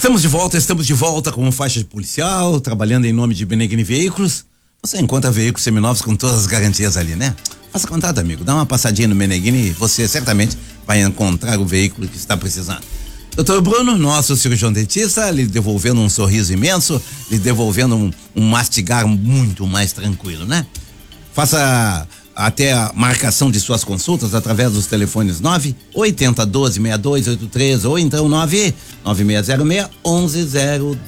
Estamos de volta com faixa de policial, trabalhando em nome de Benegni Veículos. Você encontra veículos seminovos com todas as garantias ali, né? Faça contato, amigo. Dá uma passadinha no Benegni e você certamente vai encontrar o veículo que está precisando. Doutor Bruno, nosso cirurgião dentista, lhe devolvendo um sorriso imenso, lhe devolvendo um mastigar muito mais tranquilo, né? Faça até a marcação de suas consultas através dos telefones 980126283 ou então 996061102.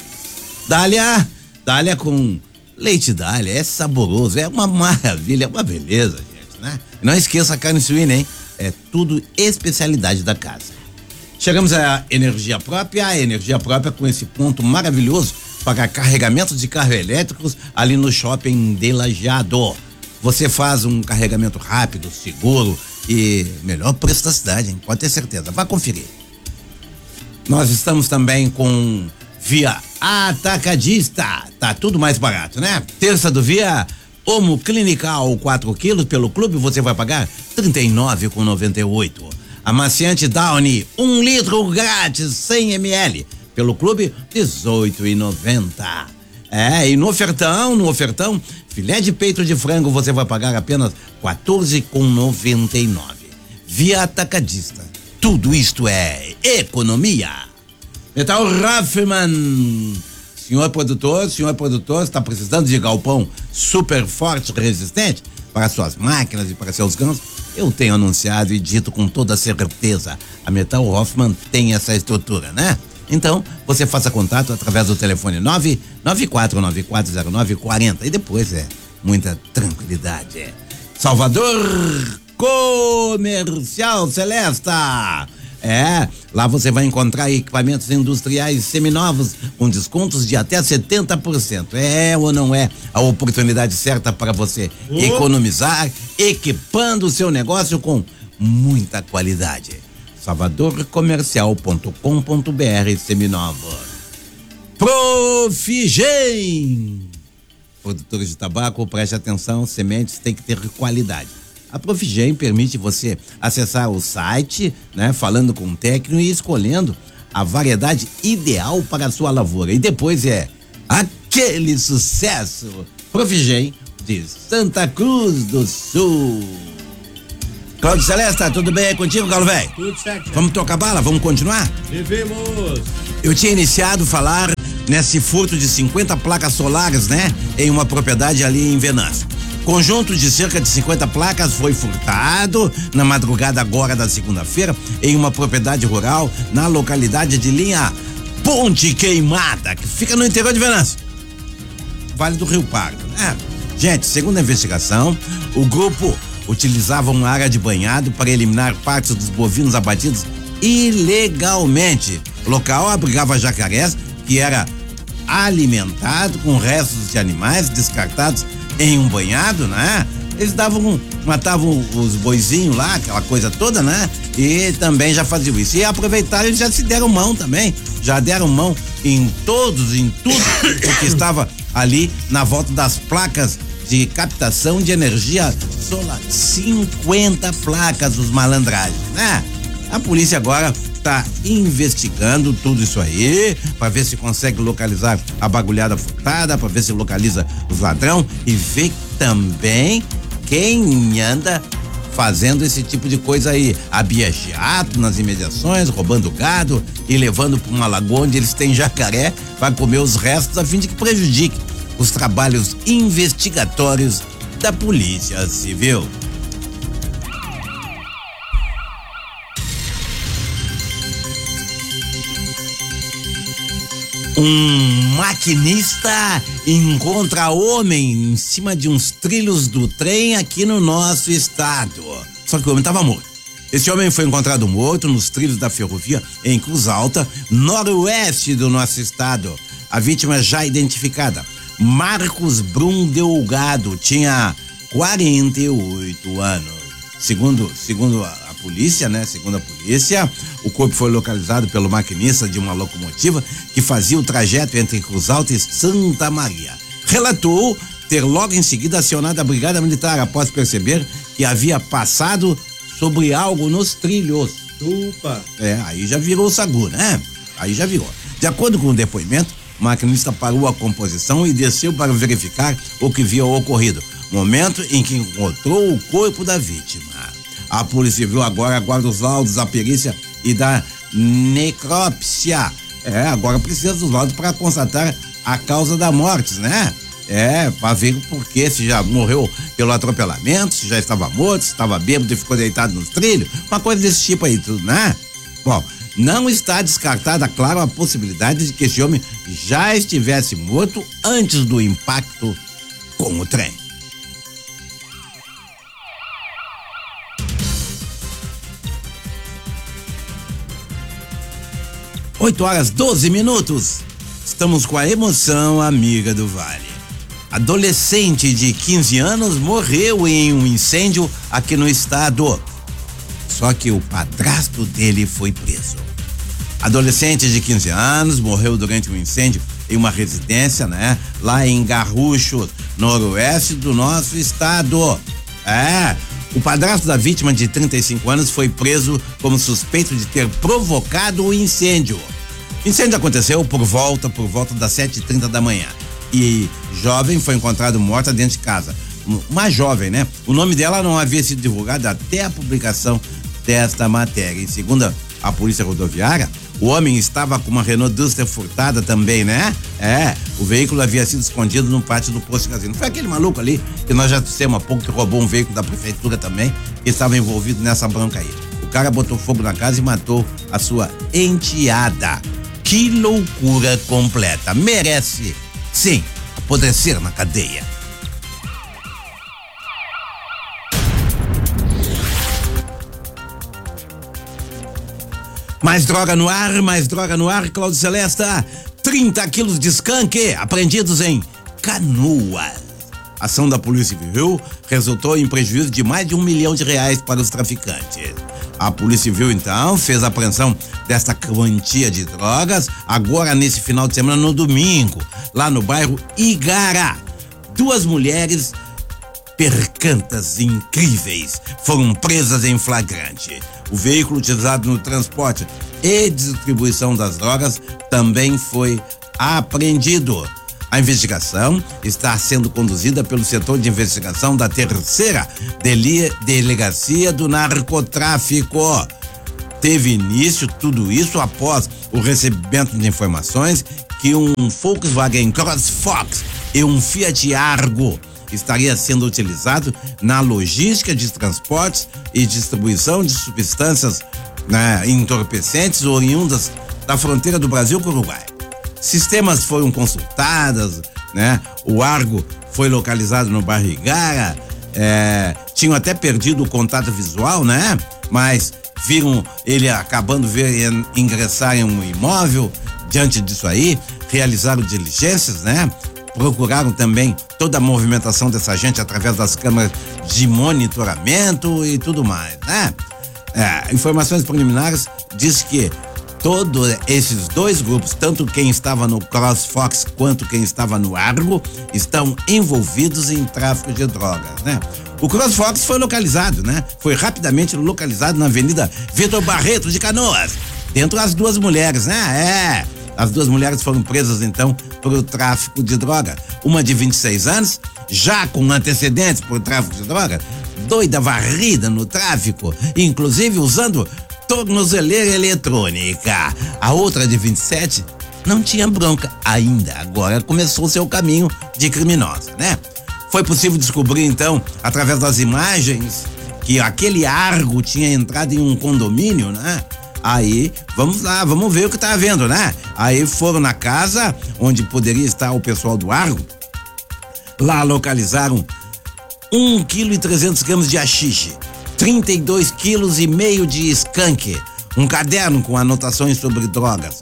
Dália com leite Dália, é saboroso, é uma maravilha, é uma beleza, gente, né? Não esqueça a carne suína, hein? É tudo especialidade da casa. Chegamos à energia própria com esse ponto maravilhoso para carregamento de carros elétricos ali no shopping de Lajeado. Você faz um carregamento rápido, seguro e melhor preço da cidade, hein? Pode ter certeza. Vá conferir. Nós estamos também com Via Atacadista. Tá tudo mais barato, né? Terça do Via Homo Clinical 4 quilos pelo clube você vai pagar R$39,98. Amaciante Downy 1 litro grátis 100 ml pelo clube R$18,90. E no ofertão, filé de peito de frango você vai pagar apenas R$14,99. Via Atacadista. Tudo isto é economia. Metal Raffman. Senhor produtor, está precisando de galpão super forte e resistente para suas máquinas e para seus ganhos? Eu tenho anunciado e dito com toda certeza, a Metal Hoffman tem essa estrutura, né? Então, você faça contato através do telefone 994940940 e depois muita tranquilidade. Salvador Comercial Celesta. Lá você vai encontrar equipamentos industriais seminovos com descontos de até 70%. É ou não é a oportunidade certa para você economizar, equipando o seu negócio com muita qualidade. salvadorcomercial.com.br seminovo. Profigem. Produtores de tabaco, preste atenção, sementes tem que ter qualidade. A Profigem permite você acessar o site, né, falando com o técnico e escolhendo a variedade ideal para a sua lavoura. E depois aquele sucesso. Profigem de Santa Cruz do Sul. Cláudio Celesta, tudo bem aí contigo, Galo Velho? Tudo certo. Vamos tocar bala? Vamos continuar? Devemos. Eu tinha iniciado falar nesse furto de 50 placas solares, né, em uma propriedade ali em Venâncio. Conjunto de cerca de 50 placas foi furtado na madrugada agora da segunda-feira em uma propriedade rural na localidade de Linha Ponte Queimada, que fica no interior de Venâncio, Vale do Rio Pardo, né? Gente, segundo a investigação, o grupo utilizava uma área de banhado para eliminar partes dos bovinos abatidos ilegalmente. O local abrigava jacarés que era alimentado com restos de animais descartados em um banhado, né? Eles matavam os boizinhos lá, aquela coisa toda, né? E também já faziam isso. E aproveitaram e já se deram mão também. Já deram mão em tudo o que estava ali na volta das placas de captação de energia solar. 50 placas dos malandragens, né? A polícia agora está investigando tudo isso aí para ver se consegue localizar a bagulhada furtada, para ver se localiza os ladrão e ver também quem anda fazendo esse tipo de coisa aí, abiageado nas imediações, roubando gado e levando para uma lagoa onde eles têm jacaré para comer os restos a fim de que prejudique os trabalhos investigatórios da Polícia Civil. Um maquinista encontra homem em cima de uns trilhos do trem aqui no nosso estado. Só que o homem estava morto. Esse homem foi encontrado morto nos trilhos da ferrovia em Cruz Alta, noroeste do nosso estado. A vítima já identificada, Marcos Brum Delgado, tinha 48 anos. Segundo a polícia, né? Segundo a polícia, o corpo foi localizado pelo maquinista de uma locomotiva que fazia o trajeto entre Cruz Alta e Santa Maria. Relatou ter logo em seguida acionado a Brigada Militar após perceber que havia passado sobre algo nos trilhos. Opa! Aí já virou sagu, né? Aí já virou. De acordo com o depoimento, o maquinista parou a composição e desceu para verificar o que havia ocorrido, momento em que encontrou o corpo da vítima. A Polícia Civil agora aguarda os laudos da perícia e da necrópsia. Agora precisa dos laudos para constatar a causa da morte, né? Para ver por que, se já morreu pelo atropelamento, se já estava morto, se estava bêbado e ficou deitado nos trilhos, uma coisa desse tipo aí, tudo, né? Bom, não está descartada, claro, a possibilidade de que esse homem já estivesse morto antes do impacto com o trem. 8h12. Estamos com a emoção amiga do Vale. Adolescente de 15 anos morreu em um incêndio aqui no estado. Só que o padrasto dele foi preso. Adolescente de 15 anos morreu durante um incêndio em uma residência, né? Lá em Garrucho, noroeste do nosso estado. O padrasto da vítima, de 35 anos, foi preso como suspeito de ter provocado o incêndio. O incêndio aconteceu por volta das 7h30 da manhã. E jovem foi encontrado morta dentro de casa. Uma jovem, né? O nome dela não havia sido divulgado até a publicação desta matéria. E segundo a Polícia Rodoviária, o homem estava com uma Renault Duster furtada também, né? O veículo havia sido escondido no pátio do posto de gasolina. Não foi aquele maluco ali que nós já dissemos há pouco que roubou um veículo da prefeitura também, que estava envolvido nessa bronca aí. O cara botou fogo na casa e matou a sua enteada. Que loucura completa. Merece, sim, apodrecer na cadeia. Mais droga no ar, Cláudio Celesta. 30 quilos de skunk apreendidos em Canoas. A ação da Polícia Civil resultou em prejuízo de mais de R$1 milhão para os traficantes. A Polícia Civil, então, fez a apreensão desta quantia de drogas agora nesse final de semana, no domingo, lá no bairro Igará. 2 mulheres percantas incríveis foram presas em flagrante. O veículo utilizado no transporte e distribuição das drogas também foi apreendido. A investigação está sendo conduzida pelo setor de investigação da 3ª Delegacia do Narcotráfico. Teve início tudo isso após o recebimento de informações que um Volkswagen CrossFox e um Fiat Argo estaria sendo utilizado na logística de transportes e distribuição de substâncias, né, entorpecentes oriundas da fronteira do Brasil com o Uruguai. Sistemas foram consultados, né? O Argo foi localizado no bairro Igará, tinham até perdido o contato visual, né? Mas viram ele acabando de ingressar em um imóvel. Diante disso aí, realizaram diligências, né? Procuraram também toda a movimentação dessa gente através das câmeras de monitoramento e tudo mais, né? Informações preliminares diz que todos esses 2 grupos, tanto quem estava no CrossFox quanto quem estava no Argo, estão envolvidos em tráfico de drogas, né? O CrossFox foi localizado, né? Foi rapidamente localizado na Avenida Vitor Barreto de Canoas, dentro das 2 mulheres, né? As 2 mulheres foram presas, então, por tráfico de droga. Uma de 26 anos, já com antecedentes por tráfico de droga, doida varrida no tráfico, inclusive usando tornozeleira eletrônica. A outra, de 27, não tinha bronca ainda. Agora começou seu caminho de criminosa, né? Foi possível descobrir, então, através das imagens, que aquele Argo tinha entrado em um condomínio, né? Aí, vamos lá, vamos ver o que tá havendo, né? Aí foram na casa onde poderia estar o pessoal do Argo. Lá localizaram 1,3 kg de haxixe, 32,5 kg de skunk, um caderno com anotações sobre drogas,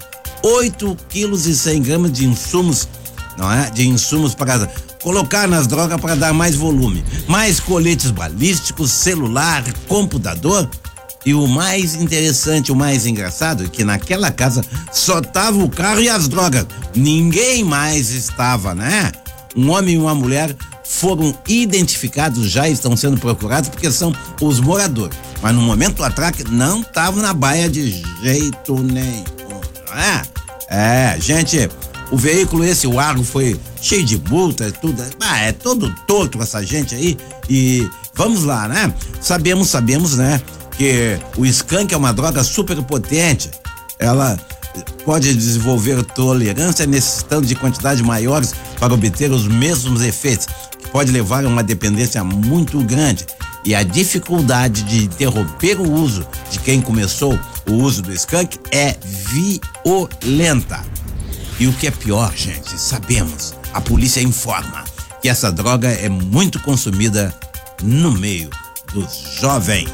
8,1 kg de insumos, não é? De insumos para colocar nas drogas para dar mais volume, mais coletes balísticos, celular, computador. E o mais interessante, o mais engraçado, é que naquela casa só tava o carro e as drogas. Ninguém mais estava, né? Um homem e uma mulher foram identificados, já estão sendo procurados porque são os moradores. Mas no momento do atraque não estavam na baia de jeito nenhum, não é? Gente, o veículo o Argo foi cheio de multa, tudo, é todo torto essa gente aí. E vamos lá, né? Sabemos, né? Que o skunk é uma droga super potente. Ela pode desenvolver tolerância necessitando de quantidades maiores para obter os mesmos efeitos, que pode levar a uma dependência muito grande. E a dificuldade de interromper o uso de quem começou o uso do skunk é violenta. E o que é pior, gente, sabemos, a polícia informa que essa droga é muito consumida no meio dos jovens.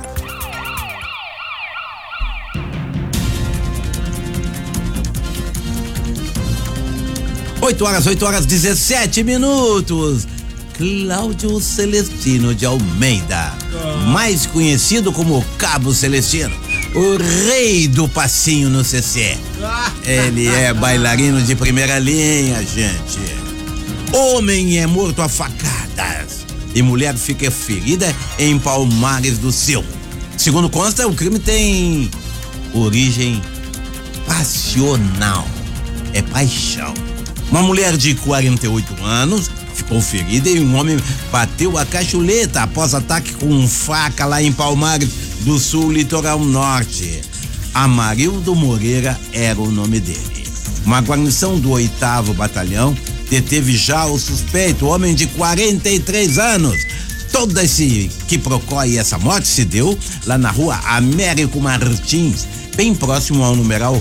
8h17. Cláudio Celestino de Almeida, mais conhecido como Cabo Celestino, o rei do passinho no CC. Ele é bailarino de primeira linha, gente. Homem é morto a facadas e mulher fica ferida em Palmares do Sul. Segundo consta, o crime tem origem passional. É paixão. Uma mulher de 48 anos ficou ferida e um homem bateu a cachuleta após ataque com faca lá em Palmares do Sul, litoral norte. Amarildo Moreira era o nome dele. Uma guarnição do 8º Batalhão deteve já o suspeito, homem de 43 anos. Todo esse quiprocó e essa morte se deu lá na rua Américo Martins, bem próximo ao numeral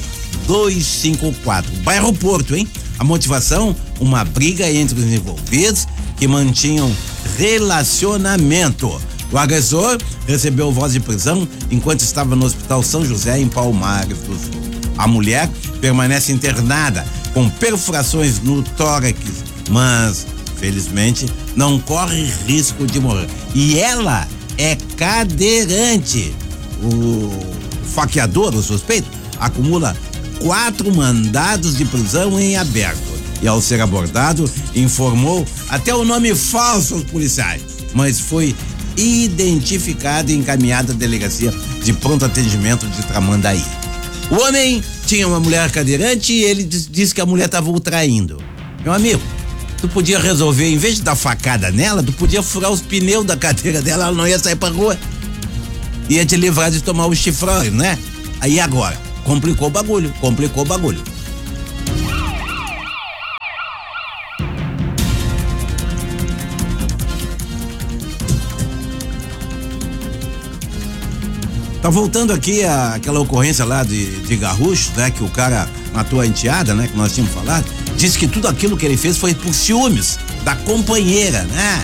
254, bairro Porto, hein? A motivação, uma briga entre os envolvidos que mantinham relacionamento. O agressor recebeu voz de prisão enquanto estava no Hospital São José, em Palmares do Sul. A mulher permanece internada com perfurações no tórax, mas, felizmente, não corre risco de morrer. E ela é cadeirante. O faqueador, o suspeito, acumula 4 mandados de prisão em aberto e, ao ser abordado, informou até o nome falso aos policiais, mas foi identificado e encaminhado à delegacia de pronto atendimento de Tramandaí. O homem tinha uma mulher cadeirante e ele disse que a mulher estava o traindo. Meu amigo, tu podia resolver, em vez de dar facada nela, tu podia furar os pneus da cadeira dela, ela não ia sair pra rua. Ia te livrar de tomar os chifrões, né? Aí agora, complicou o bagulho. 'Tá voltando aqui aquela ocorrência lá de Garrucho, né? Que o cara matou a enteada, né? Que nós tínhamos falado. Disse que tudo aquilo que ele fez foi por ciúmes da companheira, né?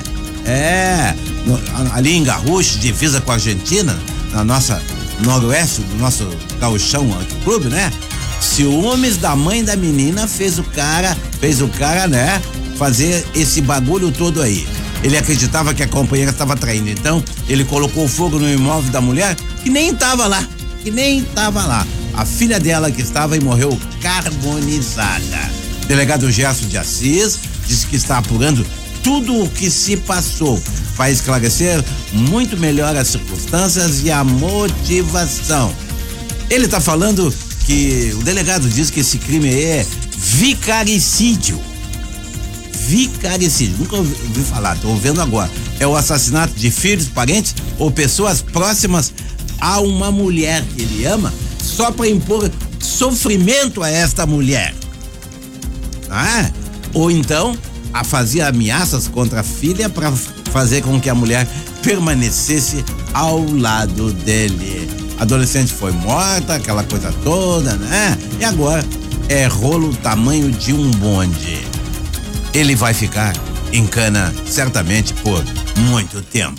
Ali em Garrucho, divisa com a Argentina, na nossa noroeste, do nosso gauchão clube, né? Ciúmes da mãe da menina fez o cara, né? Fazer esse bagulho todo aí. Ele acreditava que a companheira estava traindo, então ele colocou fogo no imóvel da mulher que nem estava lá. A filha dela que estava e morreu carbonizada. O delegado Gerson de Assis disse que está apurando tudo o que se passou para esclarecer muito melhor as circunstâncias e a motivação. Ele está falando que o delegado diz que esse crime é vicaricídio. Nunca ouvi falar, tô ouvindo agora. É o assassinato de filhos, parentes ou pessoas próximas a uma mulher que ele ama só para impor sofrimento a esta mulher. Ou então fazia ameaças contra a filha para fazer com que a mulher permanecesse ao lado dele. A adolescente foi morta, aquela coisa toda, né? E agora é rolo tamanho de um bonde. Ele vai ficar em cana certamente por muito tempo.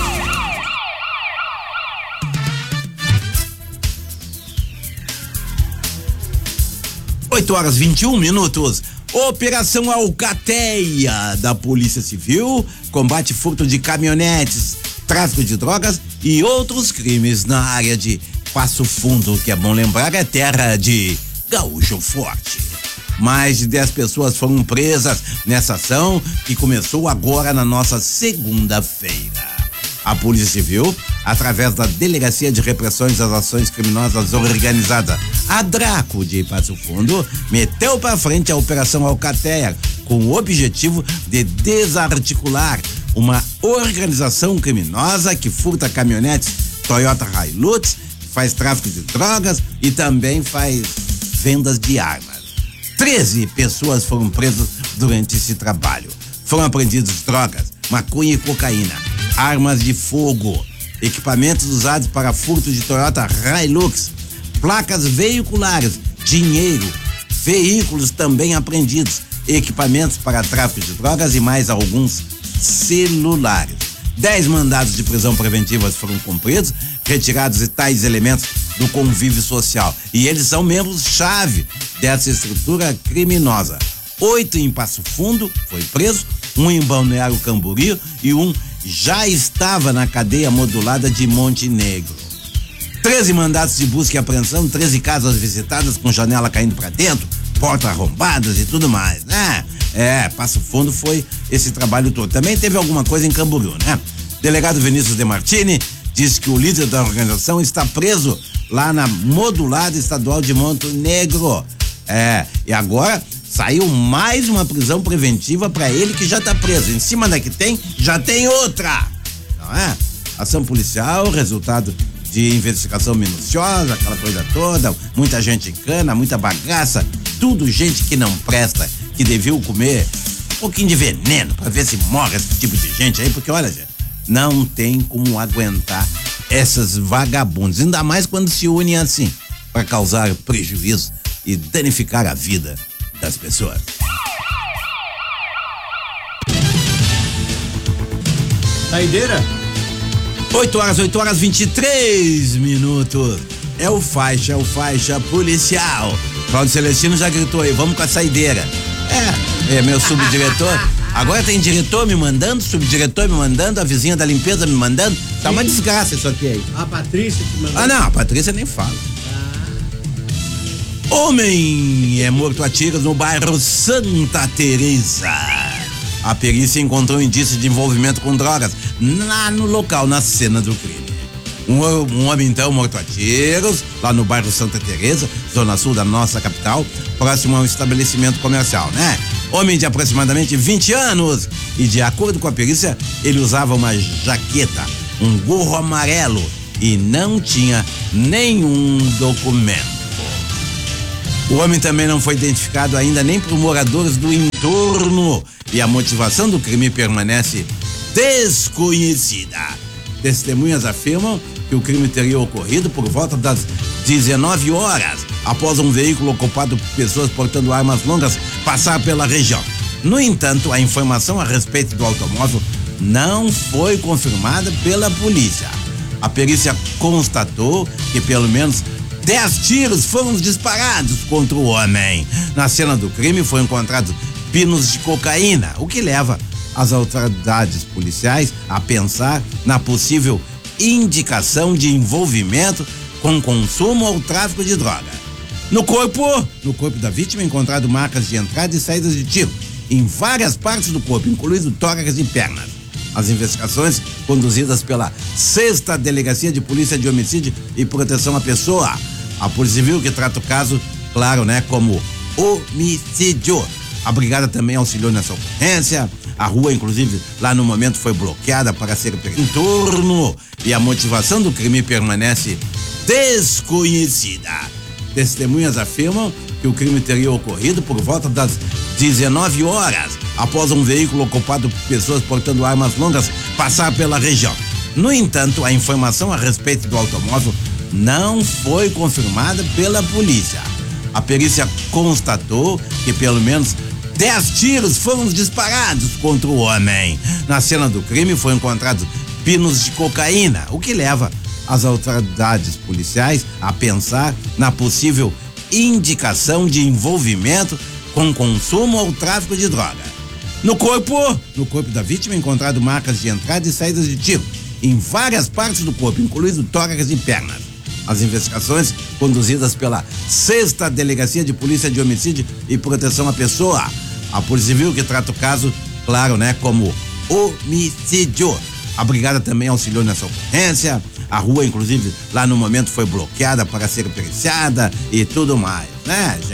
8h21. Operação Alcateia da Polícia Civil combate furto de caminhonetes, tráfico de drogas e outros crimes na área de Passo Fundo, que é bom lembrar, é terra de gaúcho forte. Mais de 10 pessoas foram presas nessa ação que começou agora na nossa segunda-feira. A Polícia Civil, através da Delegacia de Repressões às Ações Criminosas Organizadas, A Draco de Passo Fundo meteu para frente a Operação Alcateia com o objetivo de desarticular uma organização criminosa que furta caminhonetes Toyota Hilux, faz tráfico de drogas e também faz vendas de armas. 13 pessoas foram presas durante esse trabalho. Foram apreendidos drogas, maconha e cocaína, armas de fogo, equipamentos usados para furto de Toyota Hilux, placas veiculares, dinheiro, veículos também apreendidos, equipamentos para tráfico de drogas e mais alguns celulares. 10 mandados de prisão preventivas foram cumpridos, retirados tais elementos do convívio social. E eles são membros-chave dessa estrutura criminosa. 8 em Passo Fundo foi preso, 1 em Balneário Camboriú e 1 já estava na cadeia modulada de Montenegro. 13 mandados de busca e apreensão, 13 casas visitadas com janela caindo para dentro, portas arrombadas e tudo mais, né? Passo Fundo foi esse trabalho todo. Também teve alguma coisa em Camboriú, né? Delegado Vinícius De Martini disse que o líder da organização está preso lá na modulada estadual de Montenegro. E agora saiu mais uma prisão preventiva para ele que já está preso. Em cima da que tem, já tem outra. Não é? Ação policial, resultado de investigação minuciosa, aquela coisa toda, muita gente em cana, muita bagaça, tudo gente que não presta, que deviam comer um pouquinho de veneno para ver se morre esse tipo de gente aí, porque olha, gente, não tem como aguentar essas vagabundas, ainda mais quando se unem assim, para causar prejuízo e danificar a vida das pessoas. Saideira? 8 horas 23 minutos. É o faixa policial. Claudio Celestino já gritou aí, vamos com a saideira. Meu subdiretor. Agora tem diretor me mandando, subdiretor me mandando, a vizinha da limpeza me mandando. Tá uma desgraça isso aqui aí. A Patrícia te mandou. Não, a Patrícia nem fala. Homem é morto a tiros no bairro Santa Teresa. A perícia encontrou indícios de envolvimento com drogas lá no local, na cena do crime. Um homem, então, morto a tiros, lá no bairro Santa Teresa, zona sul da nossa capital, próximo a um estabelecimento comercial, né? Homem de aproximadamente 20 anos e, de acordo com a perícia, ele usava uma jaqueta, um gorro amarelo e não tinha nenhum documento. O homem também não foi identificado ainda nem por moradores do entorno e a motivação do crime permanece desconhecida. Testemunhas afirmam que o crime teria ocorrido por volta das 19 horas, após um veículo ocupado por pessoas portando armas longas passar pela região. No entanto, a informação a respeito do automóvel não foi confirmada pela polícia. A perícia constatou que pelo menos 10 tiros foram disparados contra o homem. Na cena do crime foi encontrado pinos de cocaína, o que leva as autoridades policiais a pensar na possível indicação de envolvimento com consumo ou tráfico de droga. No corpo da vítima encontrado marcas de entrada e saídas de tiro em várias partes do corpo, incluindo tórax e pernas. As investigações conduzidas pela 6ª Delegacia de Polícia de Homicídio e Proteção à Pessoa. A Polícia Civil que trata o caso, claro, né, como homicídio. A brigada também auxiliou nessa ocorrência. A rua, inclusive, lá no momento foi bloqueada para ser em torno e a motivação do crime permanece desconhecida. Testemunhas afirmam que o crime teria ocorrido por volta das 19 horas, após um veículo ocupado por pessoas portando armas longas passar pela região. No entanto, a informação a respeito do automóvel não foi confirmada pela polícia. A perícia constatou que pelo menos 10 tiros foram disparados contra o homem. Na cena do crime foi encontrado pinos de cocaína, o que leva as autoridades policiais a pensar na possível indicação de envolvimento com consumo ou tráfico de droga. No corpo da vítima encontrado marcas de entrada e saídas de tiro em várias partes do corpo, incluindo tórax e pernas. As investigações conduzidas pela 6ª Delegacia de Polícia de Homicídio e Proteção à Pessoa. A Polícia Civil que trata o caso, claro, né, como homicídio. A brigada também auxiliou nessa ocorrência. A rua, inclusive, lá no momento foi bloqueada para ser periciada e tudo mais, né?